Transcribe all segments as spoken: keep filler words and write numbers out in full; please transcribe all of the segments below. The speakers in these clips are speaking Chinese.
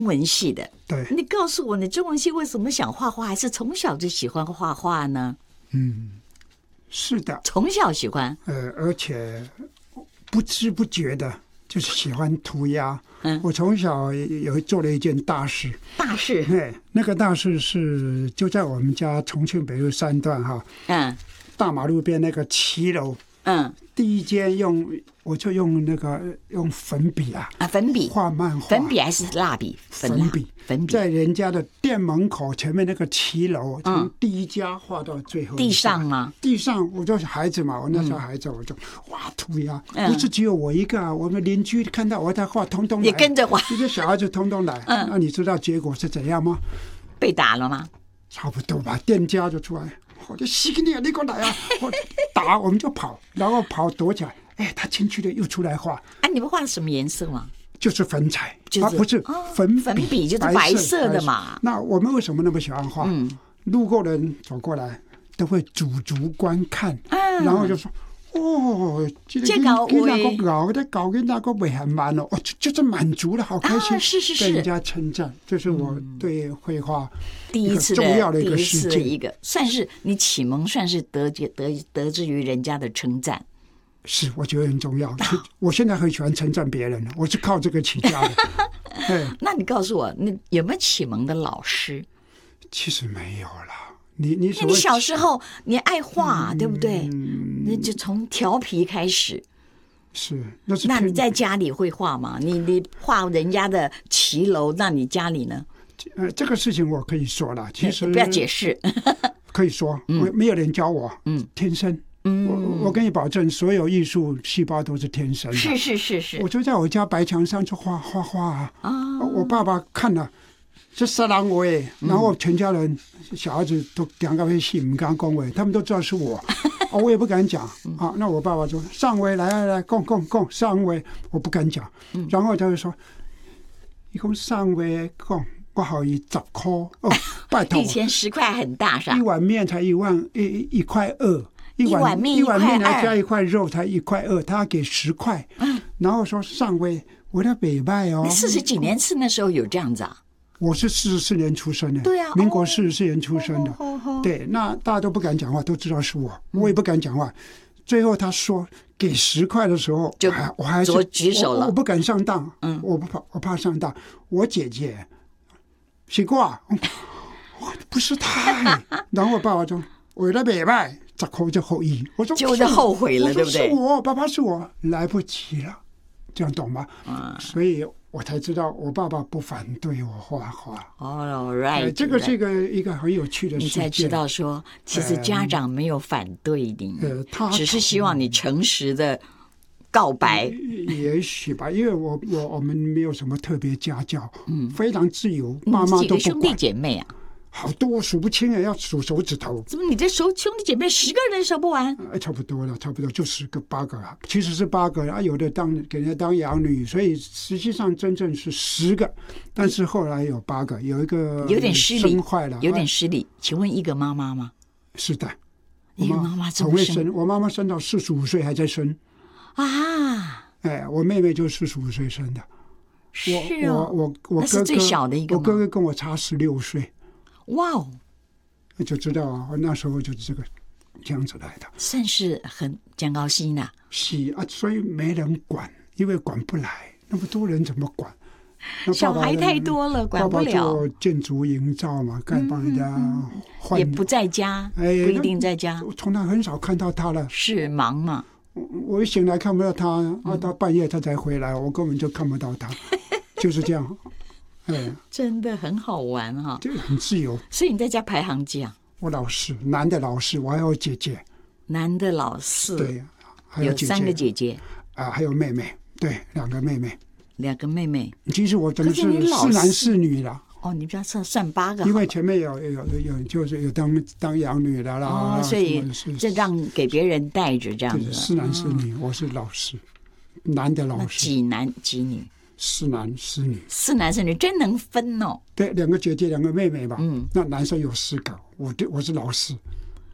文系的， 对， 你告诉我，你中文系为什么想画画，还是从小就喜欢画画呢？ 嗯，是的， 从小喜欢， 呃，而且不知不觉的，就是喜欢涂鸦。 嗯， 我从小有做了一件大事， 大事， 对，那个大事是就在我们家重庆北路三段哈， 嗯， 大马路边那个骑楼， 嗯， 第一间用我就用那个用粉笔啊， 啊，粉笔画漫画， 粉笔还是蜡笔？ 粉笔， 粉笔， 在人家的店门口前面那个骑楼，从第一家画到最后一家。 地上吗？ 地上，我就是孩子嘛，我那时候孩子，我就哇涂鸦，不是只有我一个啊，我们邻居看到我在画，通通来也跟着画， 这些小孩子通通来。那你知道结果是怎样吗？ 被打了吗？ 差不多吧，店家就出来，我就死你啊，你给我来啊！我打，我们就跑，然后跑躲起来。哎，他进去了，又出来画。 啊，你们画的什么颜色吗？ 就是粉彩， 就是、 啊、不是粉笔， 粉笔就是白色的嘛。 那我们为什么那么喜欢画？嗯，路过人走过来都会驻足观看，嗯、然后就说：“哦，这个搞给那个搞的搞给那个尾很慢哦，哦，就是满足了，好开心， 啊、是是是， 被人家称赞，这是我对绘画第一次重要的一个事件， 一个算是你启蒙，算是得得得之于人家的称赞。” 是，我觉得很重要。我现在很喜欢称赞别人，我是靠这个起家的。对， 那你告诉我，你有没有启蒙的老师？ 其实没有啦。你你那你小时候你爱画、嗯，对不对？那就从调皮开始。 是，那是。 那你在家里会画吗？你你画人家的骑楼，那你家里呢？ 呃，这个事情我可以说了，其实不要解释。 可以说，嗯、没有人教我，嗯，天生。嗯，我我跟你保证，所有艺术细胞都是天生的。 是是是是。 我就在我家白墙上就画画画啊。啊。我爸爸看了，这杀人我哎，然后全家人小孩子都两个微信，不敢恭维，他们都知道是我，啊，我也不敢讲啊。那我爸爸说：“上位来来来，供供供，上位。”我不敢讲，然后他就说：“一共上位供。”我好一十块哦，拜托。 以前十块很大是吧？ 一碗面才一万一一块二。 一碗面一碗面来加一块肉才一块二，他要给十块，嗯，然后说上位我在北拜哦。 四十几年次那时候有这样子啊？ 我是四十四年出生的， 对啊， 民国四十四年出生的， 哦哦哦、 对，那大家都不敢讲话，都知道是我，我也不敢讲话。最后他说给十块的时候， 就我还是举手了， 我, 我不敢上当， 嗯， 我不怕，我怕上当。我姐姐洗过，不是他，然后我爸爸说我在北拜。十块就后悔，我说就是后悔了，对不对？ 是我爸爸是我，来不及了，这样懂吗？嗯，所以我才知道我爸爸不反对我画画。 哦 ，right， 这个是一个一个很有趣的事情。 你才知道说，其实家长没有反对你，呃，他只是希望你诚实的告白。 也许吧，因为我我我们没有什么特别家教，嗯，非常自由，爸妈都不管。 几个兄弟姐妹啊？ 好多数不清啊，要数手指头。 怎么你这手兄弟姐妹十个人数不完？ 哎，差不多了，差不多就十个八个啊，其实是八个啊，有的当给人家当养女，所以实际上真正是十个，但是后来有八个，有一个有点失礼， 生坏了， 有点失礼。请问一个妈妈吗？ 是的， 一个妈妈从未生，我妈妈生到四十五岁还在生啊。 哎，我妹妹就四十五岁生的， 是哦， 我我我哥哥， 那是最小的一个， 我哥哥跟我差十六岁。 哇哦， 就知道啊，我那时候就是这个这样子来的， 算是很讲高兴的。 是啊，所以没人管，因为管不来，那么多人怎么管？ 小孩太多了，管不了。 爸爸做建筑营造嘛，该帮人家换、嗯， 也不在家，哎、不一定在家。 我从来很少看到他了， 是忙嘛？ 我, 我一醒来看不到他，啊，到半夜他才回来，我根本就看不到他，就是这样。哎， 真的很好玩哈、哦， 这个很自由。 所以你在家排行几啊？ 我老四，男的老四，我还有姐姐。 男的老四， 对，还有姐姐， 有三个姐姐啊，还有妹妹，对，两个妹妹， 两个妹妹。 其实我真的是四男四女了。 哦，你不要算算八个， 因为前面有有有有就是有当当养女的啦， 哦，所以这让给别人带着这样子。 四男四女，我是老四，男的老四。 几男几女？ 四男四女， 四男四女真能分哦。 对，两个姐姐，两个妹妹吧。嗯，那男生有四个，我我是老四。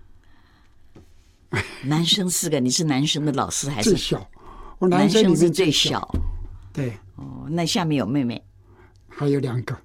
男生四个，你是男生的老四还是最小？我男生里面是最小。 对。 哦，那下面有妹妹， 还有两个。